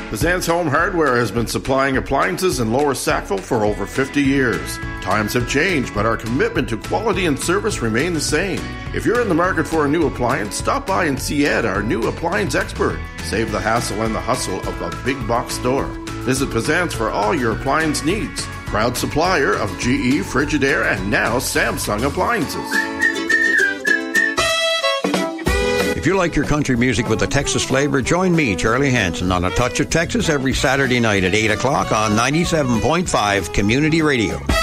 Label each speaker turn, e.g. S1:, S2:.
S1: Pezant's Home Hardware has been supplying appliances in Lower Sackville for over 50 years. Times have changed, but our commitment to quality and service remain the same. If you're in the market for a new appliance, stop by and see Ed, our new appliance expert. Save the hassle and the hustle of a big box store. Visit Pezant's for all your appliance needs. Proud supplier of GE, Frigidaire, and now Samsung appliances.
S2: If you like your country music with a Texas flavor, join me, Charlie Hanson, on A Touch of Texas every Saturday night at 8 o'clock on 97.5 Community Radio.